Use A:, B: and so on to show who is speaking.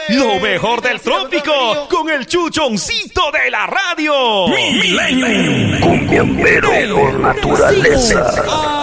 A: Lo mejor del trópico con el chuchoncito de la radio.
B: Cumbiambero por naturaleza.